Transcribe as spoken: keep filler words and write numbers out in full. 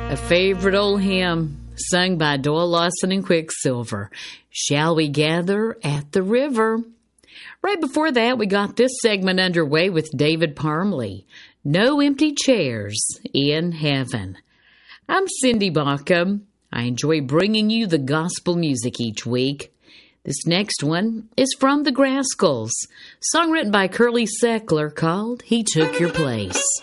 A favorite old hymn sung by Doyle Lawson and Quicksilver. Shall we gather at the river? Right before that, we got this segment underway with David Parmley. No empty chairs in heaven. I'm Cindy Baca. I enjoy bringing you the gospel music each week. This next one is from the Grascals, song written by Curly Seckler called He Took Your Place.